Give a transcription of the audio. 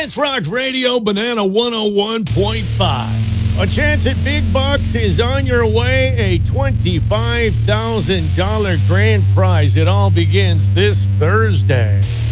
Let's Rock Radio, Banana 101.5. A chance at big bucks is on your way. A $25,000 grand prize. It all begins this Thursday.